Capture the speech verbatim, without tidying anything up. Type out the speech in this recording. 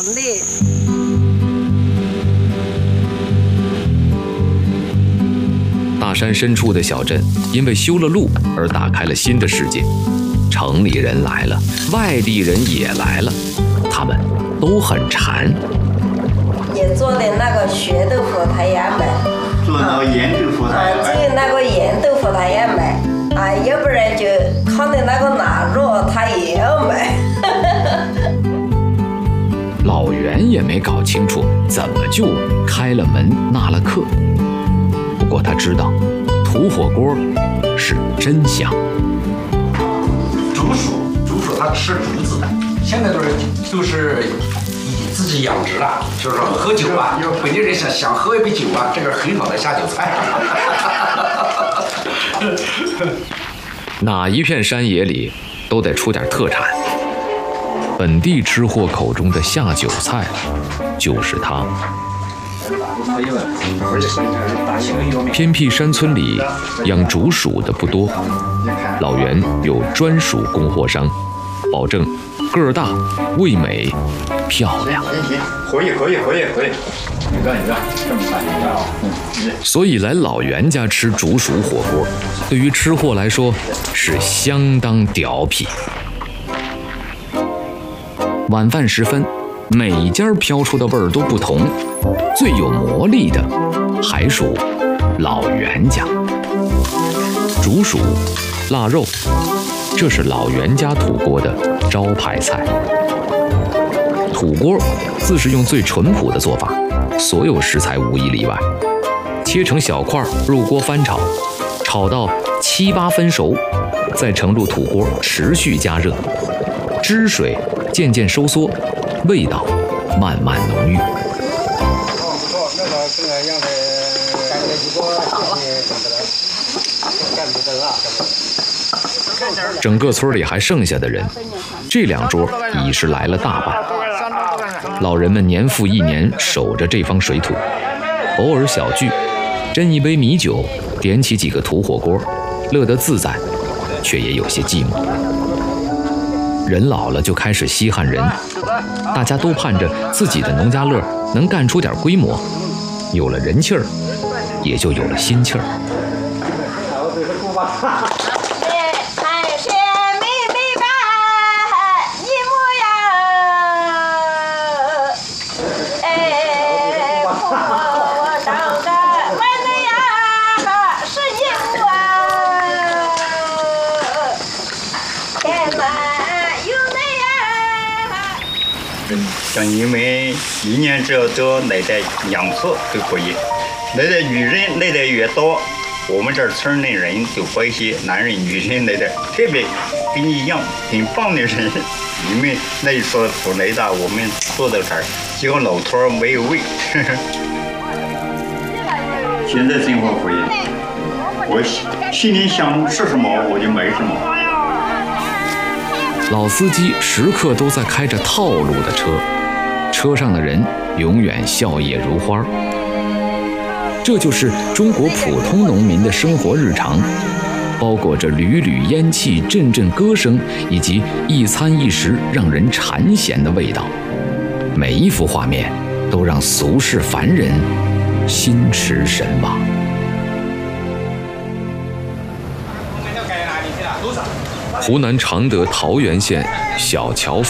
累。 大山深处的小镇因为修了路而打开了新的世界，城里人来了，外地人也来了，他们都很馋。 也做的那个血豆腐他也买， 做那个盐豆腐他也买， 做那个盐豆腐他也买，啊，要不然就烤的那个腊肉他也要买。 老袁也没搞清楚怎么就开了门纳了客，不过他知道土火锅是真香。 竹鼠，竹鼠它吃竹子的，现在都是都是以自己养殖了，就是说喝酒啊，本地人想想喝一杯酒啊，这个很好的下酒菜。 哪一片山野里都得出点特产，本地吃货口中的下酒菜就是它。偏僻山村里养竹鼠的不多，老袁有专属供货商，保证个儿大、味美、漂亮。 行行，可以可以可以可以，你看你看，这么看你看啊，嗯， 所以来老袁家吃竹鼠火锅，对于吃货来说是相当屌皮。晚饭时分，每家飘出的味儿都不同，最有魔力的还属老袁家。竹鼠、腊肉，这是老袁家土锅的招牌菜。土锅自是用最淳朴的做法，所有食材无一例外，切成小块入锅翻炒，炒到七八分熟，再盛入土锅持续加热，汁水渐渐收缩，味道慢慢浓郁。整个村里还剩下的人，这两桌已是来了大半。老人们年复一年守着这方水土，偶尔小聚，斟一杯米酒，点起几个土火锅，乐得自在，却也有些寂寞。人老了就开始稀罕人，大家都盼着自己的农家乐能干出点规模，有了人气儿，也就有了心气儿。 像你们一年只要多来的两次都可以，来的女人来的越多，我们这儿村内人都关系男人女人来的特别跟你一样很棒的人。你们那一次不来的，我们坐到这儿，结果老头儿没有胃。现在生活可以，我心里想吃什么我就买什么。 老司机时刻都在开着套路的车，车上的人永远笑靥如花。这就是中国普通农民的生活日常，包裹着缕缕烟气、阵阵歌声，以及一餐一食让人馋涎的味道。每一幅画面都让俗世凡人心驰神往。湖南常德桃源县小桥